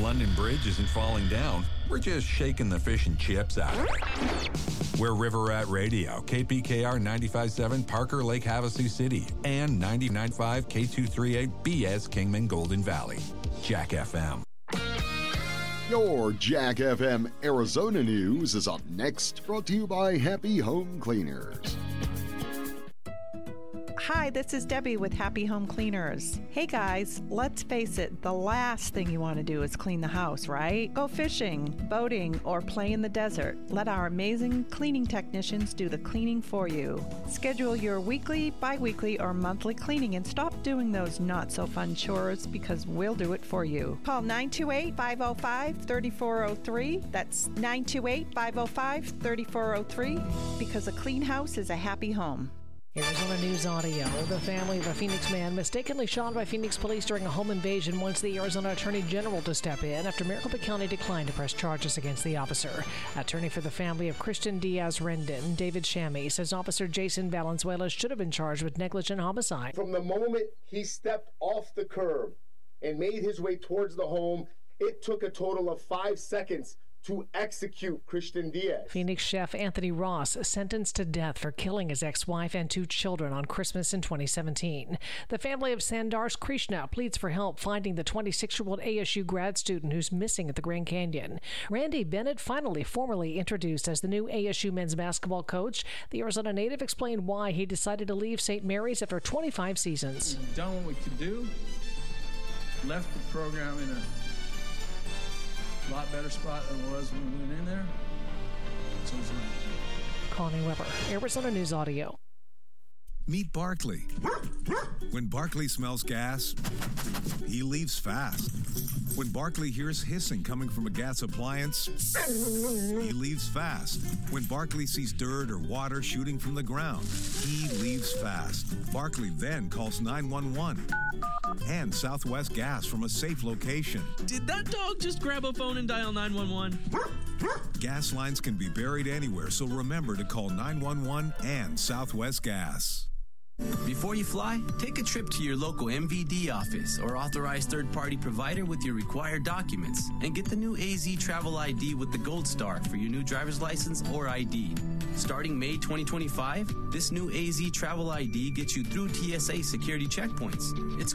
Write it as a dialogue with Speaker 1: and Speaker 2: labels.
Speaker 1: London Bridge isn't falling down. We're just shaking the fish and chips out of it. We're River Rat Radio, KPKR 95.7 Parker Lake Havasu City, and 99.5 K238 BS Kingman Golden Valley. Jack FM.
Speaker 2: Your Jack FM Arizona News is up next, brought to you by Happy Home Cleaners.
Speaker 3: Hi, this is Debbie with Happy Home Cleaners. Hey guys, let's face it, the last thing you want to do is clean the house, right? Go fishing, boating, or play in the desert. Let our amazing cleaning technicians do the cleaning for you. Schedule your weekly, bi-weekly, or monthly cleaning and stop doing those not-so-fun chores because we'll do it for you. Call 928-505-3403. That's 928-505-3403 because a clean house is a happy home.
Speaker 4: Arizona News Audio. The family of a Phoenix man mistakenly shot by Phoenix police during a home invasion wants the Arizona Attorney General to step in after Maricopa County declined to press charges against the officer. Attorney for the family of Christian Diaz-Rendon, David Shammy, says Officer Jason Valenzuela should have been charged with negligent homicide.
Speaker 5: From the moment he stepped off the curb and made his way towards the home, it took a total of 5 seconds to execute Christian Diaz.
Speaker 4: Phoenix chef Anthony Ross sentenced to death for killing his ex-wife and 2 children on Christmas in 2017. The family of Sandarsh Krishna pleads for help finding the 26-year-old ASU grad student who's missing at the Grand Canyon. Randy Bennett, finally formally introduced as the new ASU men's basketball coach. The Arizona native explained why he decided to leave St. Mary's after 25 seasons.
Speaker 6: Done what we could do, left the program in a lot better spot than it was when we went in there. So it's right.
Speaker 4: Connie Weber, Arizona News Audio.
Speaker 7: Meet Barkley. When Barkley smells gas, he leaves fast. When Barkley hears hissing coming from a gas appliance, he leaves fast. When Barkley sees dirt or water shooting from the ground, he leaves fast. Barkley then calls 911 and Southwest Gas from a safe location.
Speaker 8: Did that dog just grab a phone and dial 911?
Speaker 7: Gas lines can be buried anywhere, so remember to call 911 and Southwest Gas.
Speaker 9: Before you fly, take a trip to your local MVD office or authorized third-party provider with your required documents and get the new AZ Travel ID with the Gold Star for your new driver's license or ID. Starting May 2025, this new AZ Travel ID gets you through TSA security checkpoints. It's